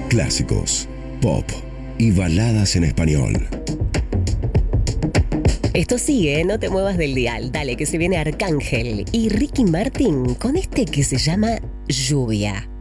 clásicos, pop y baladas en español. Esto sigue, no te muevas del dial. Dale, que se viene Arcángel y Ricky Martin con este que se llama Lluvia.